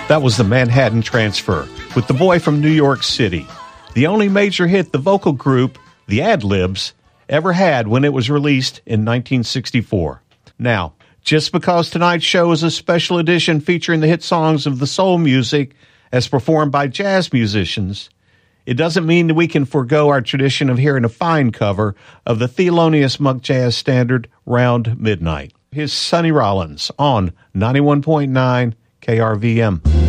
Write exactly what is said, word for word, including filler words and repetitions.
That was the Manhattan Transfer with The Boy from New York City, the only major hit the vocal group, the Ad-Libs, ever had when it was released in nineteen sixty-four. Now, just because tonight's show is a special edition featuring the hit songs of the soul music as performed by jazz musicians, it doesn't mean that we can forego our tradition of hearing a fine cover of the Thelonious Monk jazz standard Round Midnight. Here's Sonny Rollins on ninety-one point nine K R V M.